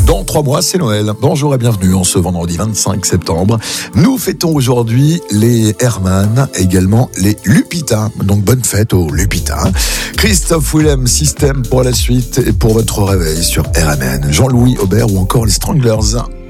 Dans 3 mois, c'est Noël. Bonjour et bienvenue en ce vendredi 25 septembre. Nous fêtons aujourd'hui les Herman, également les Lupita. Donc bonne fête aux Lupita. Christophe Willem, Système pour la suite et pour votre réveil sur RMN. Jean-Louis Aubert ou encore les Stranglers.